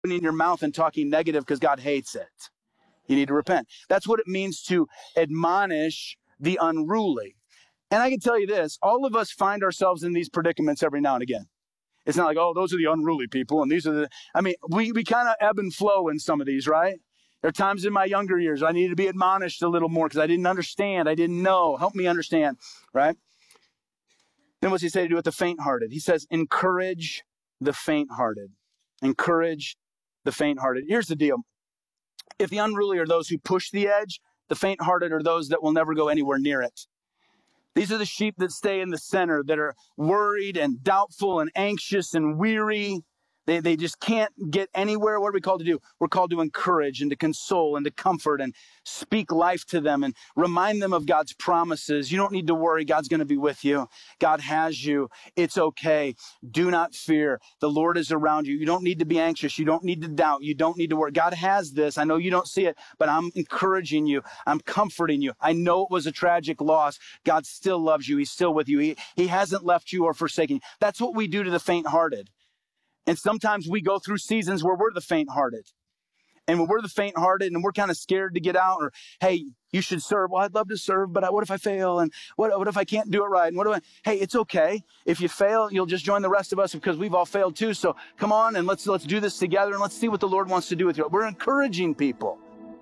opening your mouth and talking negative because God hates it. You need to repent. That's what it means to admonish the unruly. And I can tell you this, all of us find ourselves in these predicaments every now and again. It's not like, oh, those are the unruly people, and these are we kind of ebb and flow in some of these, right? There are times in my younger years I needed to be admonished a little more because I didn't understand. I didn't know. Help me understand, right? Then what's he say to do with the faint-hearted? He says, encourage the faint-hearted. Encourage the faint-hearted. Here's the deal. If the unruly are those who push the edge, the faint-hearted are those that will never go anywhere near it. These are the sheep that stay in the center, that are worried and doubtful and anxious and weary. They just can't get anywhere. What are we called to do? We're called to encourage and to console and to comfort and speak life to them and remind them of God's promises. You don't need to worry. God's going to be with you. God has you. It's okay. Do not fear. The Lord is around you. You don't need to be anxious. You don't need to doubt. You don't need to worry. God has this. I know you don't see it, but I'm encouraging you. I'm comforting you. I know it was a tragic loss. God still loves you. He's still with you. He hasn't left you or forsaken you. That's what we do to the faint-hearted. And sometimes we go through seasons where we're the faint-hearted. And when we're the faint-hearted and we're kind of scared to get out, or, hey, you should serve. Well, I'd love to serve, but what if I fail? And what if I can't do it right? And hey, it's okay. If you fail, you'll just join the rest of us because we've all failed too. So come on and let's do this together and let's see what the Lord wants to do with you. We're encouraging people.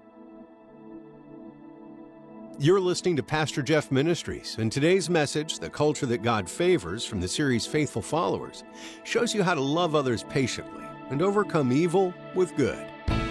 You're listening to Pastor Jeff Ministries, and today's message, The Culture That God Favors, from the series Faithful Followers, shows you how to love others patiently and overcome evil with good.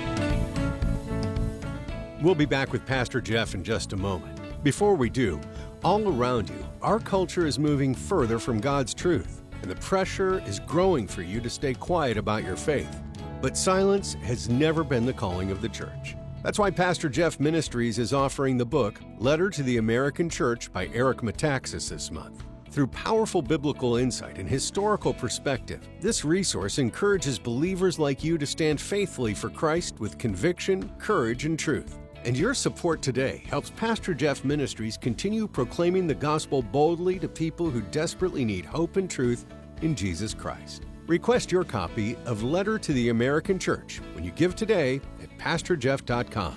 We'll be back with Pastor Jeff in just a moment. Before we do, all around you, our culture is moving further from God's truth, and the pressure is growing for you to stay quiet about your faith. But silence has never been the calling of the church. That's why Pastor Jeff Ministries is offering the book, Letter to the American Church by Eric Metaxas this month. Through powerful biblical insight and historical perspective, this resource encourages believers like you to stand faithfully for Christ with conviction, courage, and truth. And your support today helps Pastor Jeff Ministries continue proclaiming the gospel boldly to people who desperately need hope and truth in Jesus Christ. Request your copy of Letter to the American Church when you give today at PastorJeff.com.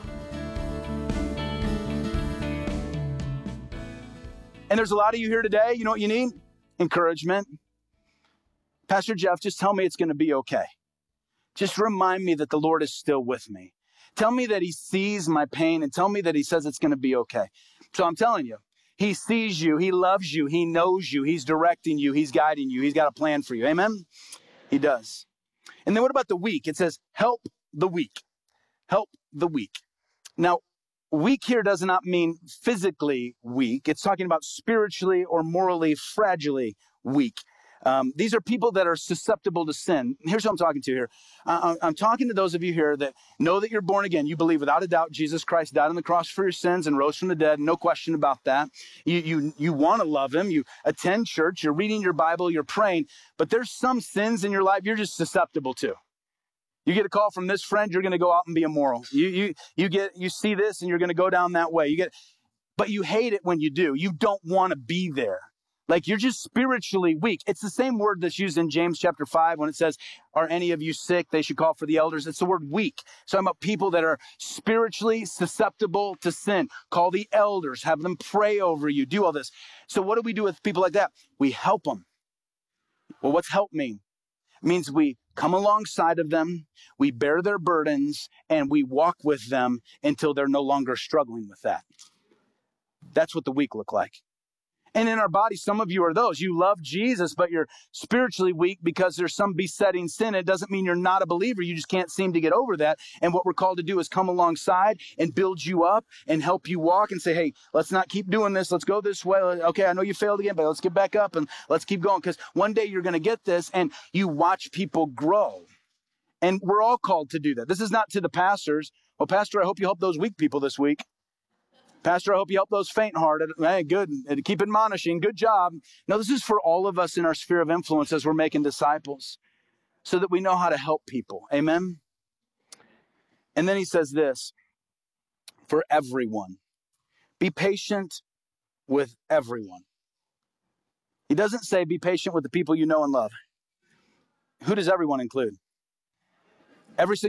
And there's a lot of you here today. You know what you need? Encouragement. Pastor Jeff, just tell me it's going to be okay. Just remind me that the Lord is still with me. Tell me that He sees my pain and tell me that He says it's going to be okay. So I'm telling you, He sees you. He loves you. He knows you. He's directing you. He's guiding you. He's got a plan for you. Amen? He does. And then what about the weak? It says, help the weak. Help the weak. Now, weak here does not mean physically weak. It's talking about spiritually or morally fragilely weak. These are people that are susceptible to sin. Here's who I'm talking to here. I'm talking to those of you here that know that you're born again. You believe without a doubt Jesus Christ died on the cross for your sins and rose from the dead. No question about that. You want to love Him. You attend church. You're reading your Bible. You're praying. But there's some sins in your life you're just susceptible to. You get a call from this friend, you're going to go out and be immoral. You see this and you're going to go down that way. But you hate it when you do. You don't want to be there. Like you're just spiritually weak. It's the same word that's used in James chapter 5 when it says, are any of you sick? They should call for the elders. It's the word weak. So I'm about people that are spiritually susceptible to sin. Call the elders, have them pray over you, do all this. So what do we do with people like that? We help them. Well, what's help mean? It means we come alongside of them, we bear their burdens, and we walk with them until they're no longer struggling with that. That's what the weak look like. And in our body, some of you are those. You love Jesus, but you're spiritually weak because there's some besetting sin. It doesn't mean you're not a believer. You just can't seem to get over that. And what we're called to do is come alongside and build you up and help you walk and say, hey, let's not keep doing this. Let's go this way. Okay, I know you failed again, but let's get back up and let's keep going. Because one day you're going to get this and you watch people grow. And we're all called to do that. This is not to the pastors. Well, Pastor, I hope you help those weak people this week. Pastor, I hope you help those faint-hearted. Hey, good. Keep admonishing. Good job. No, this is for all of us in our sphere of influence as we're making disciples so that we know how to help people. Amen? And then he says this, for everyone. Be patient with everyone. He doesn't say be patient with the people you know and love. Who does everyone include? Every single